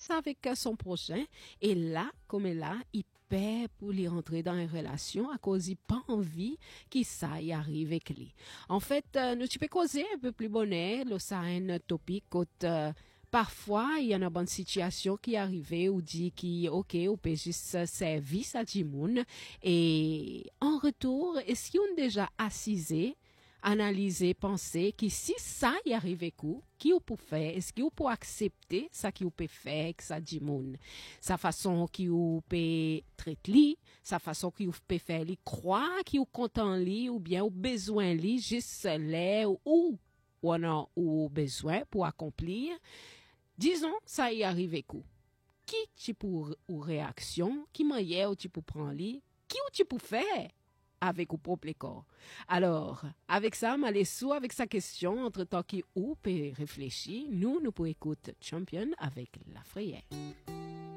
avec son prochain. Et là, comme là, il perd pour lui rentrer dans une relation à cause il pas envie qu'il ça y arrive avec lui. En fait, nous tu peux causer un peu plus bonnet, là ça un topic parfois, il y a une bonne situation qui arrive ou dit qui OK, on peut juste servir à du monde et en retour, est-ce qu'ils ont déjà assisé analyser, penser que si ça y arrive coup, qui ou peut faire, est-ce qu'il peut accepter ça qui ou peut faire avec ça du monde, sa façon qui ou peut traiter lui, sa façon qui ou peut faire lui croire qui ou content lui ou bien ou besoin lui juste là ou on a ou besoin pour accomplir. Disons ça y arrive coup. Qui tu pour ou réaction, qui manière ou tu peux prendre lui, qui ou tu peux faire avec ou propre corps. Alors, avec ça, Malessou, avec sa question, entre temps qui ou peut réfléchir, nous pouvons écouter Champion avec la frayère.